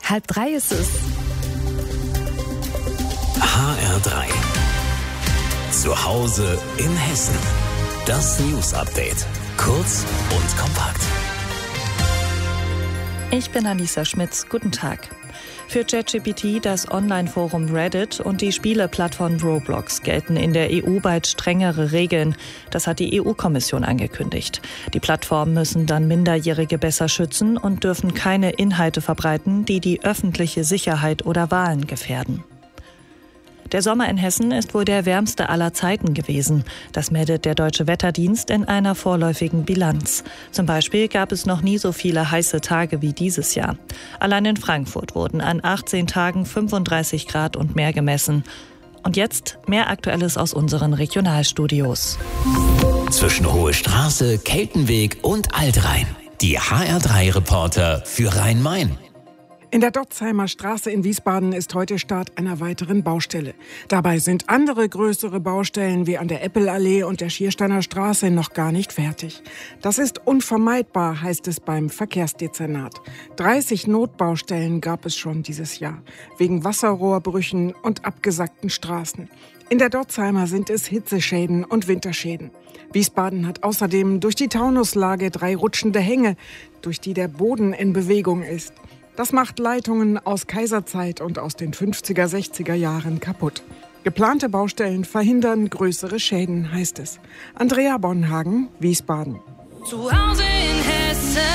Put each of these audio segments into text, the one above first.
2:30 ist es. HR3. Zu Hause in Hessen. Das News-Update. Kurz und kompakt. Ich bin Anissa Schmitz. Guten Tag. Für ChatGPT, das Online-Forum Reddit und die Spieleplattform Roblox gelten in der EU bald strengere Regeln. Das hat die EU-Kommission angekündigt. Die Plattformen müssen dann Minderjährige besser schützen und dürfen keine Inhalte verbreiten, die die öffentliche Sicherheit oder Wahlen gefährden. Der Sommer in Hessen ist wohl der wärmste aller Zeiten gewesen. Das meldet der Deutsche Wetterdienst in einer vorläufigen Bilanz. Zum Beispiel gab es noch nie so viele heiße Tage wie dieses Jahr. Allein in Frankfurt wurden an 18 Tagen 35 Grad und mehr gemessen. Und jetzt mehr Aktuelles aus unseren Regionalstudios. Zwischen Hohe Straße, Keltenweg und Altrhein. Die HR3-Reporter für Rhein-Main. In der Dotzheimer Straße in Wiesbaden ist heute Start einer weiteren Baustelle. Dabei sind andere größere Baustellen wie an der Eppelallee und der Schiersteiner Straße noch gar nicht fertig. Das ist unvermeidbar, heißt es beim Verkehrsdezernat. 30 Notbaustellen gab es schon dieses Jahr, wegen Wasserrohrbrüchen und abgesackten Straßen. In der Dotzheimer sind es Hitzeschäden und Winterschäden. Wiesbaden hat außerdem durch die Taunuslage 3 rutschende Hänge, durch die der Boden in Bewegung ist. Das macht Leitungen aus Kaiserzeit und aus den 50er, 60er Jahren kaputt. Geplante Baustellen verhindern größere Schäden, heißt es. Andrea Bonhagen, Wiesbaden. Zu Hause in Hessen.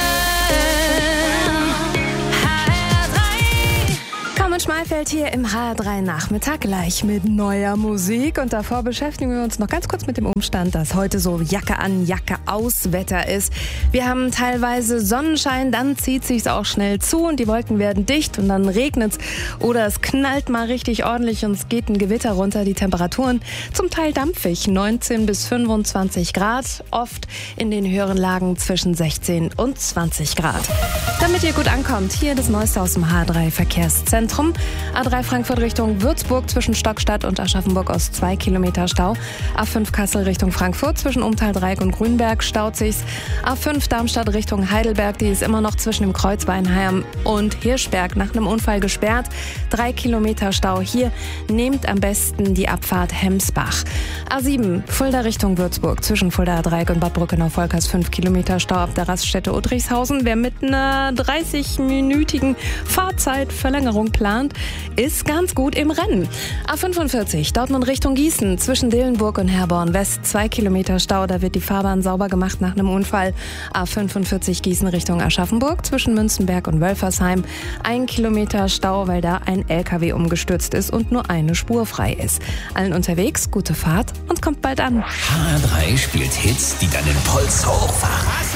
Carmen Schmalfeld hier im HR3 Nachmittag, gleich mit neuer Musik. Und davor beschäftigen wir uns noch ganz kurz mit dem Umstand, dass heute so Jacke an, Jacke aus Wetter ist. Wir haben teilweise Sonnenschein, dann zieht sich's auch schnell zu und die Wolken werden dicht und dann regnet's oder es knallt mal richtig ordentlich und es geht ein Gewitter runter. Die Temperaturen zum Teil dampfig, 19 bis 25 Grad, oft in den höheren Lagen zwischen 16 und 20 Grad. Damit ihr gut ankommt, hier das Neueste aus dem HR3 Verkehrszentrum. A3 Frankfurt Richtung Würzburg zwischen Stockstadt und Aschaffenburg aus 2 Kilometer Stau. A5 Kassel Richtung Frankfurt zwischen Umtal-Dreieck und Grünberg staut sich's. A5 Darmstadt Richtung Heidelberg, die ist immer noch zwischen dem Kreuz Weinheim und Hirschberg nach einem Unfall gesperrt. 3 Kilometer Stau hier. Nehmt am besten die Abfahrt Hemsbach. A7 Fulda Richtung Würzburg zwischen Fulda Dreieck und Bad Brückenau-Volkers 5 Kilometer Stau ab der Raststätte Udrichshausen. Wer mit einer 30-minütigen Fahrzeitverlängerung plant, ist ganz gut im Rennen. A45 Dortmund Richtung Gießen zwischen Dillenburg und Herborn West 2 Kilometer Stau, da wird die Fahrbahn sauber gemacht nach einem Unfall. A45 Gießen Richtung Aschaffenburg zwischen Münzenberg und Wölfersheim 1 Kilometer Stau, weil da ein LKW umgestürzt ist und nur eine Spur frei ist. Allen unterwegs, gute Fahrt und kommt bald an. HR3 spielt Hits, die deinen Puls hochfahren.